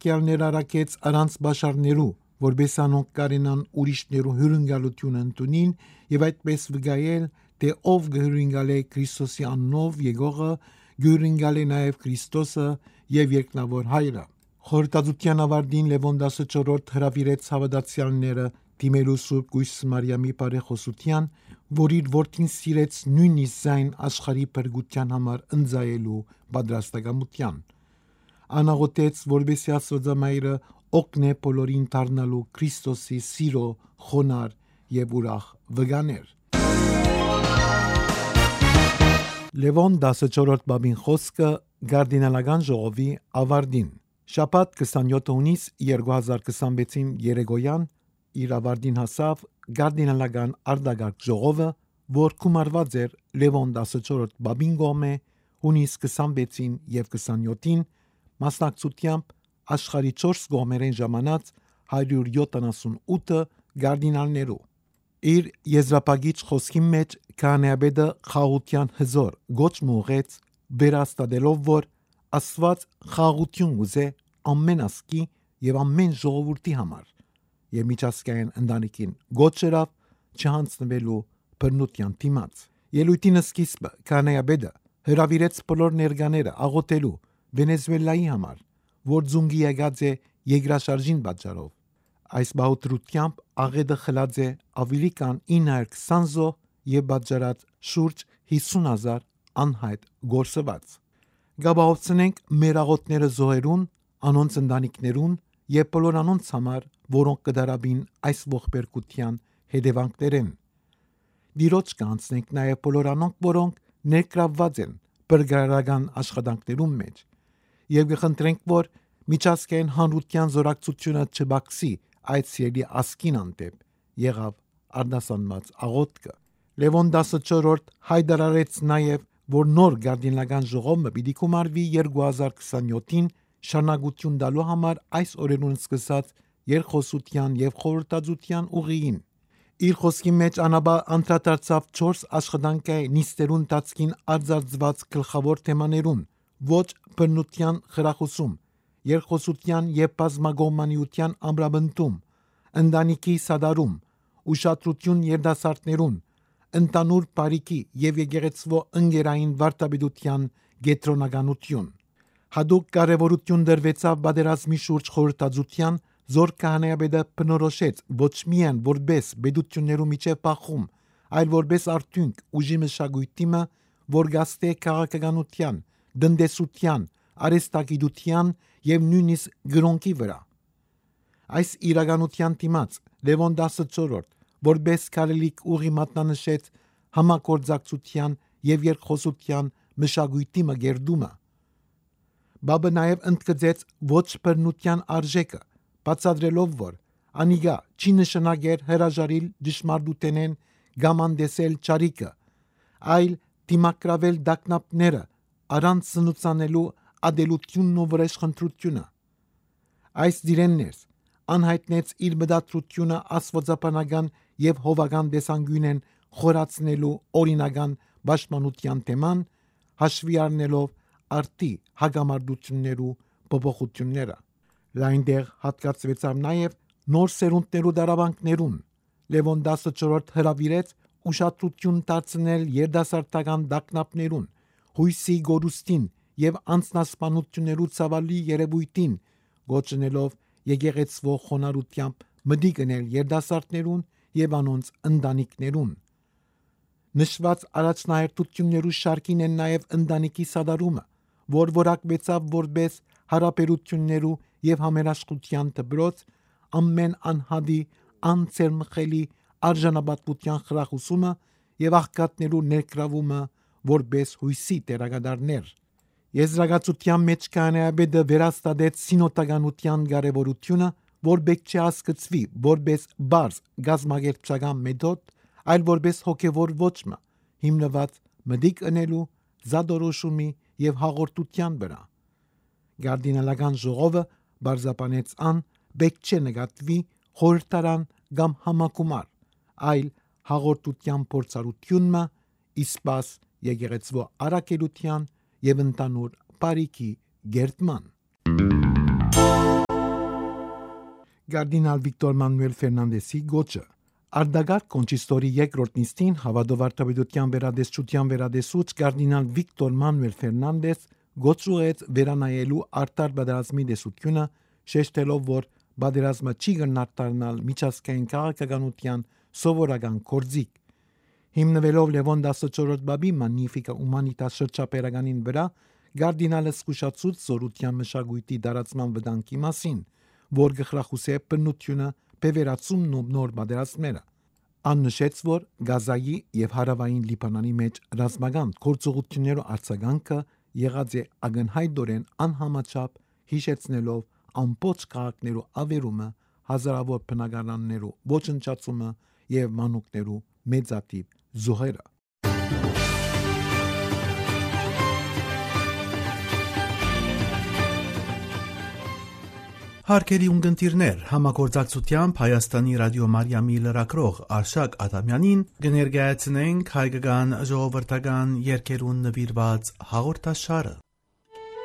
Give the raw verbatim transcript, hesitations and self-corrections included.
հավատացյալներ արակեց առանց բաշարներու, որբես անոնք կարենան ուրիշներու հյուրընկալությունը ընդունին եւ այդպես վկայել, թե ով գհյուրընկալե Քրիստոսի անունով եկողը, գհյուրընկալե նաեւ Քրիստոսը եւ երկնավոր Հայրը։ Խորհրդածության ավարտին Լևոն տասնչորրորդը հրավիրեց հավատացյալները դիմելու Սուրբ Գույս Մարիամի բարեխոսության, որ իր որդին սիրեց նույնիսկ զայն աշխարհի փրկության համար ընձայելու պատրաստակամության։ Անաղոթեց, որբեսի Աստվածամայրը օգնե բոլորին դառնալու Քրիստոսի սիրո խոնար եւ ուրախ վկաներ։ Լևոն տասնչորրորդ բաբին խոսքը Գարդինալական ժողովի ավարտին։ Շաբաթ քսանյոթ հունիս երկու հազար քսանվեցին երեկոյան իր ավարտին հասավ Գարդինալական արտագաղթ ժողովը, որ գումարված էր Լևոն տասնչորրորդ բաբին կողմէ հունիս քսանվեցին եւ քսանյոթին մասնակցությամբ աշխարհի չորս կողմերեն ժամանած հարյուր յոթանասունութ գարդինալներու։ Իր եզրափակիչ խոսքի մեջ քահանայապետը խաղաղության հզոր գոչ մուղեց, վերաստատելով, որ Աստված խաղաղություն ուզե ամեն ազգի եւ ամեն ժողովրդի համար, եւ միջազգային ընտանիքին գոչերավ չհանձնվելու բռնության դիմաց։ Ելույթին սկիզբը քահանայապետը հրավիրեց բոլոր ներկաները աղոթելու Վենեսուելայի համար, որ ձունգի եկած է երկրաշարժին պատճառով։ Այս բաղադրությամբ աղետը խլած է ավելի քան ինը հարյուր քսան զոհ եւ պատճառած շուրջ հիսուն հազար անհայտ գործված։ Գաբահովցնենք մեր աղոթները զոհերուն, անոնց ընտանիքներուն եւ բոլոր անոնց համար, որոնք կդարաբին այս ողբերգության հետևանքներեն։ Դիրոջ կանցնենք նաեւ բոլոր անոնք, որոնք ներգրավված են բրգարական աշխատանքներում մեջ, եւ կխնդրենք, որ միջազգային հանրության զորակցությունը չբացի այդ սիրելի ասկին անտեպ եղավ արդասանված աղոթքը։ Լևոն տասնչորրորդ հայտարարեց նաեւ, որ նոր Գարդինալական ժողովը պիտի գումարվի երկու հազար քսանյոթին շարունակություն տալու համար այս օրերուն սկսած երկխոսության եւ խորհրդածության ուղիին։ Իր խոսքի մեջ անաբա անդրադարձավ չորս աշխատանքային նիստերուն տածքին արձարծված գլխավոր թեմաներուն՝ ոչ բռնության խրախուսում, երկխոսության եւ բազմագոմանիության ամրապնդում, ընտանիքի սադարում, ուշադրություն երիտասարդներուն, ընդանուր բարիքի եւ եկեղեցվո ընկերային վարդապետության գետրոնականություն։ Հadoop կարևորություն դրվեցավ պատերազմի շուրջ խորհրդածության, զոր քահանայապետը բնորոշեց ոչ միայն որպես պետություններու միջև բախում, այլ որպես արդյունք ուժի մշակույթը, որ գաստե քաղաքականության, տնտեսության, արհեստագիտության եւ նույնիսկ գրոնքի վրա։ Այս իրականության դիմաց Լևոն տասնչորրորդ որպես քարելիք ուղի մատնանշեց համագործակցության եւ երկխոսության մշակույթի մգերդումը։ Բաբը նաեւ ընդգծեց ոչ բռնության արժեքը, բացատրելով, որ անիգա չի նշանակեր հրաժարիլ դժմարտութենեն կամ անդեսել ճարիքը, այլ դիմակրավել դակնապները առանց սնուցանելու ադելությունն ու վրեժխնդրությունը։ Այս դիրեններս անհայտնեց իր մտադրությունը աստվածաբանական եւ հովական տեսանկյունեն խորացնելու օրինական պաշտպանության թեման, հաշվի առնելով արտի հագամարտություններու փոփոխությունները։ Լայնդեղ հատկացվեցավ նաեւ նոր սերունդներու դարաբանքներուն։ Լևոն տասնչորրորդ հրավիրեց ուշադրություն դարձնել երիտասարդական դակնապներուն, հույսի գորուստին եւ անձնասպանություններու ցավալի երևույթին, գոչնելով եկեղեցվո խոնարհությամբ մտիկ գնել երիտասարդներուն եւ անոնց ընտանիքներուն։ Նշված առաջնահերթություններու շարքին են նաեւ ընտանիքի սադարումը, որ որակվեցավ որպես հարաբերություններու եւ համերաշխության դպրոց, ամեն անհադի անցերմխելի արժանապատվության խրախուսումը եւ աղքատներու ներգրավումը որպես հույսի տերակատարներ։ Եզրակացության մեջ քահանայապետը վերաստատեց սինոդականության կարևորությունը, որ պետք չէ հասկացվի որպես բարձ գազմագերբչական մեթոդ, այլ որպես հոգևոր ոճմը, հիմնված մտիկ ընելու, զադորոշումի եւ հաղորդության վրա։ Գարդինալական ժողովը բարձրաբանեց ան պետք չէ նկատվի խորհրդարան կամ համակումար, այլ հաղորդության փորձառությունը, իսպաս եկեղեցվո առաքելության եւ ընդանուր բարիքի գերտման։ Կարդինալ Վիկտոր Մանուել Ֆերնանդեսի գոչը։ Արդագարգ կոնչիստորի երկրորդ նիստին հավատով վարդապետության վերադեսչության վերադեսուց կարդինալ Վիկտոր Մանուել Ֆերնանդես գոչուեց վերանայելու արտար պատերազմի դեսությունը, շեշտելով, որ պատերազմը չի գնահ դառնալ միջազգային քաղաքականության սովորական գործիք։ Հիմնվելով Լևոն տասնչորրորդ բաբի Magnificat Humanitas շրջապերականին վրա, կարդինալը զսկուշացուց զորության մշակույթի դարացման վտանգի մասին, որ գխրախուսե բնությունը, բևերացումն ու նոր պատերազմները։ Աննշեց, որ Գազայի եւ հարավային Լիբանանի մեջ ռազմական գործողությունների արձագանքը եղած է ակնհայտորեն անհամաչափ, հիշեցնելով ամբողջ քաղաքներու ավերումը, հազարավոր բնակարաններու ոչնչացումը եւ մանուկներու մեծատիպ զոհերը։ Հարկերի ունգընտիրներ, համագործակցությամբ Հայաստանի ռադիո Մարիամի լրագրող Արշակ Ադամյանին կներկայացնենք հայկական ժողովրդական երգերուն նվիրված հաղորդաշարը։